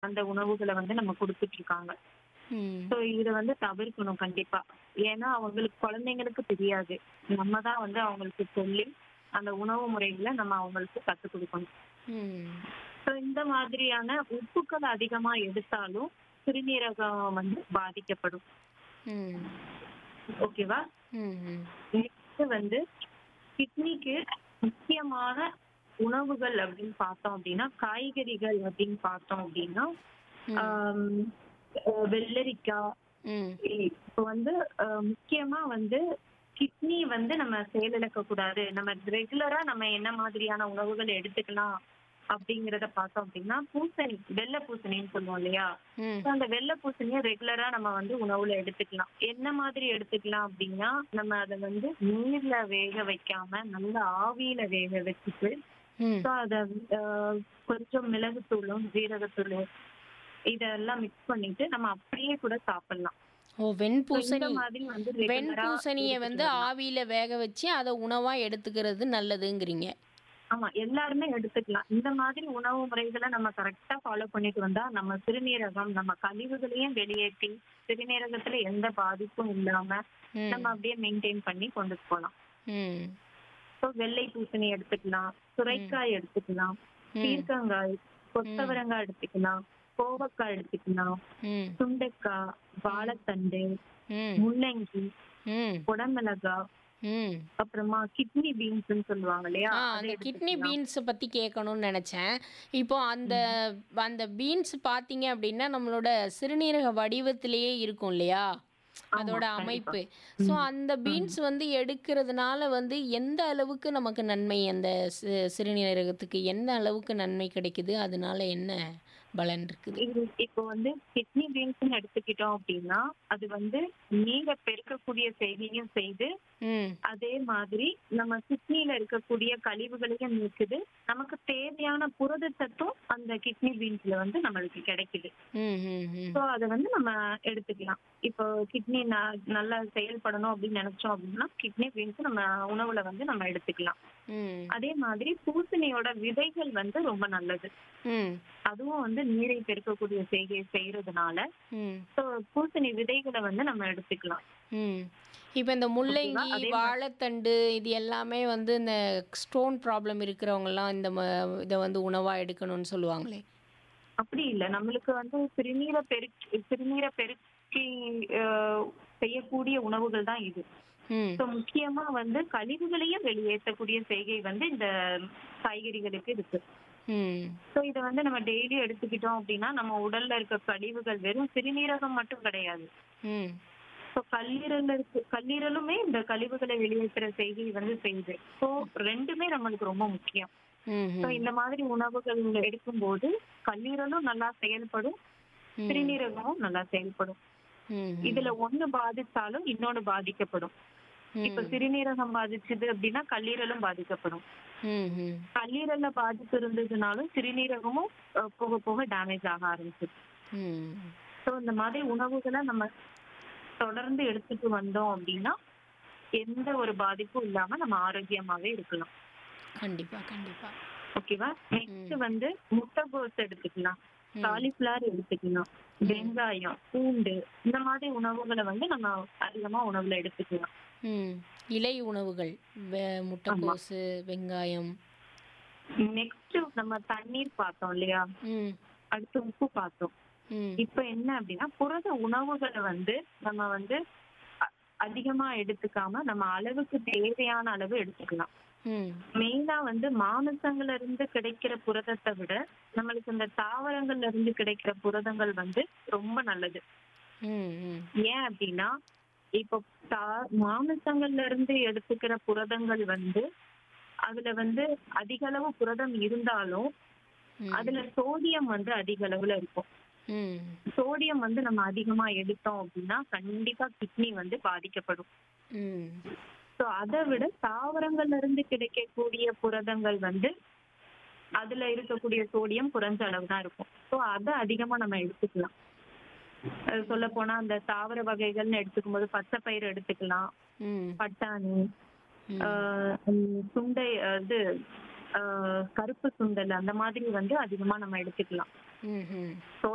கலந்த உணவுகளை வந்து நம்ம கொடுத்துட்டு இருக்காங்க. ம். ஸோ இத வந்து தவிர்க்கணும் கண்டிப்பா. ஏன்னா அவங்களுக்கு குழந்தைங்களுக்கு தெரியாது. நம்ம தான் வந்து அவங்களுக்கு சொல்லி அந்த உணவு முறைகள நம்ம அவங்களுக்கு கத்துக் குடுக்கணும். ம். ஸோ இந்த மாதிரியான உப்புக்கள் அதிகமா எடுத்தாலும் சிறுநீரகம் வந்து பாதிக்கப்படும். ம். ஓகேவா? ம். நெக்ஸ்ட் வந்து கிட்னிக்கு முக்கியமான உணவுகள் அப்படின்னு பார்த்தோம் அப்படின்னா, காய்கறிகள் அப்படின்னு பார்த்தோம் அப்படின்னா, ம். ஆம், வெள்ளரிக்காய். ம். இப்போ வந்து முக்கியமா வந்து கிட்னி வந்து நம்ம செயலிழக்க கூடாது. நம்ம ரெகுலரா நம்ம என்ன மாதிரியான உணவுகள் எடுத்துக்கலாம் அப்படிங்கிறத பார்த்தோம் அப்படின்னா, பூசணி, வெள்ளை பூசணின்னு சொல்லுவோம் இல்லையா? ம். ஸோ அந்த வெள்ளை பூசணிய ரெகுலரா நம்ம வந்து உணவுல எடுத்துக்கலாம். என்ன மாதிரி எடுத்துக்கலாம் அப்படின்னா, நம்ம அத வந்து நீர்ல வேக வைக்காம நல்லா ஆவியில வேக வச்சுட்டு, ம். ஸோ அத அ கொஞ்சம் மிளகுத்தூளும், ஜீரகத்தூளும் இதெல்லாம் மிக்ஸ் பண்ணிட்டு நம்ம அப்படியே கூட சாப்பிடலாம். ஓ! ஸோ இந்த வெண்பூசணி. மாதிரி வந்து ரெகுலரா வெண்பூசணிய எடுத்துட்டு வந்து வரலாம். ஆவியில வேக வச்சு, அத உணவா எடுத்துக்கிறது நல்லதுங்கிறீங்க. ஆமா, எல்லாருமே எடுத்துக்கலாம். இந்த மாதிரி உணவு முறைகள நம்ம கரெக்ட்டா ஃபாலோ பண்ணிட்டு வந்தா, நம்ம சிறுநீரகம், நம்ம கழிவுகளையும் வெளியேற்றி, சிறுநீரகத்துல எந்த பாதிப்பும் இல்லாம, நம்ம ம். அப்படியே மெயின்டெயின் பண்ணி கொண்டுட்டு போலாம். ம். ஸோ வெள்ளை பூசணி எடுத்துக்கலாம், ம். சுரைக்காய் எடுத்துக்கலாம், ம். பீர்க்கங்காய், ம். கொத்தவரங்காய் எடுத்துக்கலாம், கோவக்காய் எடுத்துக்கலாம், ம். சுண்டைக்காய், ம். வாழைத்தண்டு, ம். முள்ளங்கி, ம். குடமிளகாய், ம். அப்புறமா கிட்னி பீன்ஸ்ன்னு சொல்லுவாங்க இல்லையா? அத அந்த கிட்னி எடுத்துக்கலாம். பீன்ஸ பத்தி கேட்கணும்னு நெனச்சேன். இப்போ அந்த ம். அந்த பீன்ஸ் பார்த்தீங்க அப்டின்னா, நம்மளோட சிறுநீரக வடிவத்திலேயே இருக்கும் இல்லையா? ஆமா, அதோட கண்டிப்பா. அமைப்பு. ஸோ ம். அந்த ம். பீன்ஸ் வந்து எடுக்கிறதுனால வந்து எந்த அளவுக்கு நமக்கு நன்மை அந்த சிறுநீரகத்துக்கு எந்த அளவுக்கு நன்மை கிடைக்குது? அதனால என்ன பலன் இருக்குது? இது இப்போ வந்து கிட்னி பீன்ஸ்ன்னு எடுத்துக்கிட்டோம் அப்படின்னா, அது வந்து நீர பெருக்கக்கூடிய செய்கையும் செய்து, ம். அதே மாதிரி நம்ம கிட்னில இருக்கக்கூடிய கழிவுகளையும் நீக்குது. நமக்கு தேவையான புரதச்சத்தும் அந்த கிட்னி பீன்ஸ்ல வந்து நம்மளுக்கு கிடைக்குது. ம். ம். ம். ஸோ அத வந்து நம்ம எடுத்துக்கலாம். இப்போ கிட்னி நல்லா செயல்படணும் அப்படின்னு நினைச்சோம் அப்படின்னா, கிட்னி பீன்ஸ் நம்ம உணவுல வந்து நம்ம எடுத்துக்கலாம். ம். அதே மாதிரி பூசணியோட விதைகள் வந்து ரொம்ப நல்லது. ம். அதுவும் வந்து நீரை பெருக்கக்கூடிய செய்கையை செய்யறதுனால, ம். ஸோ பூசணி விதைகள வந்து நம்ம எடுத்துக்கலாம். ம். இப்ப இந்த ஓகேவா? முள்ளங்கி, அதே மாதிரி வாழைத்தண்டு இது எல்லாமே வந்து இந்த ஸ்டோன் ப்ராப்ளம் இருக்கிறவங்கலாம் இந்த இத வந்து உணவா எடுக்கணும்னு சொல்லுவாங்களே! அப்படி இல்ல. நம்மளுக்கு வந்து சிறுநீர பெருக்கி அ செய்யக்கூடிய உணவுகள் தான் இது. ம். ஸோ முக்கியமா வந்து கழிவுகளையும் வெளியேற்றக்கூடிய செய்கை வந்து இந்த காய்கறிகளுக்கு இருக்கு. ம். ஸோ இத வந்து நம்ம டெய்லி எடுத்துக்கிட்டோம் அப்படின்னா, நம்ம உடல்ல இருக்க கழிவுகள் வெறும் சிறுநீரகம் மட்டும் கிடையாது. ம். ஸோ கல்லீரலுமே இந்த கழிவுகளை வெளியேற்றுற செய்கை வந்து செய்யுது. ஸோ 2மே நம்மளுக்கு ரொம்ப முக்கியம். ஸோ ம்ஹ்ம். இந்த மாதிரி உணவுகள் எடுக்கும்போது கல்லீரலும் நல்லா செயல்படும், ம். சிறுநீரகமும் நல்லா செயல்படும். இதுல ம்ஹ்ம். ஒண்ணு பாதிச்சாலும் இன்னொன்னு பாதிக்கப்படும். இப்ப ம். சிறுநீரகம் பாதிச்சது அப்படின்னா கல்லீரலும் பாதிக்கப்படும். ம்ஹ்ம். கல்லீரல்ல பாதிப்பு இருந்ததுனாலும் சிறுநீரகமும் போக போக டேமேஜ் ஆக ஆரம்பிச்சிடும். ம். ஸோ இந்த மாதிரி உணவுகளை நம்ம தொடர்ந்து எடுத்துட்டு வந்தோம் அப்படின்னா எந்த ஒரு பாதிப்பும் இல்லாம நம்ம ஆரோக்கியமாவே இருக்கலாம். கண்டிப்பா, கண்டிப்பா. ஓகேவா? நெக்ஸ்ட் ம். வந்து முட்டைகோஸ் எடுத்துக்கலாம், ம். காலிஃபிளவர் எடுத்துக்கலாம், ம். வெங்காயம், பூண்டு இந்த மாதிரி உணவுகளை வந்து நம்ம அதிகமா உணவுல எடுத்துக்கலாம். ம். இலை உணவுகள். ஆமா. முட்டைக்கோசு, வெங்காயம். நெக்ஸ்ட் நம்ம தண்ணீர் பார்த்தோம் இல்லையா? ம். அடுத்து உப்பு பார்த்தோம். ம். இப்ப என்ன அப்படின்னா புரத உணவுகளை வந்து நம்ம வந்து அ- அதிகமா எடுத்துக்காம நம்ம அளவுக்கு தேவையான அளவு எடுத்துக்கலாம். ம். மெயினா வந்து மாமிசங்கள்ல இருந்து கிடைக்கிற புரதத்தை விட நம்மளுக்கு இந்த தாவரங்கள்ல இருந்து கிடைக்கிற புரதங்கள் வந்து ரொம்ப நல்லது. ம். ம். ஏன் அப்படின்னா இப்போ மாமிசங்கள்ல இருந்து எடுத்துக்கிற புரதங்கள் வந்து அதுல வந்து அதிக அளவு புரதம் இருந்தாலும் ம். அதுல சோடியம் வந்து அதிக அளவுல இருக்கும். ம். சோடியம் வந்து நம்ம அதிகமா எடுத்தோம் அப்படின்னா கண்டிப்பா கிட்னி வந்து பாதிக்கப்படும். ம். ஸோ அதை விட தாவரங்கள்ல இருந்து கிடைக்கக்கூடிய புரதங்கள் வந்து அதுல இருக்கக்கூடிய சோடியம் குறைஞ்ச அளவு தான் இருக்கும். ஸோ அதை அதிகமா நம்ம எடுத்துக்கலாம். சொல்ல போனா அந்த தாவர வகைகள்னு எடுத்துக்கும் போது பச்சை பயிறு எடுத்துக்கலாம், ம். பட்டாணி, ம். சுண்டை, இது கருப்பு சுண்டல் அந்த மாதிரி வந்து அதிகமா நம்ம எடுத்துக்கலாம். ம்ஹ்ம்.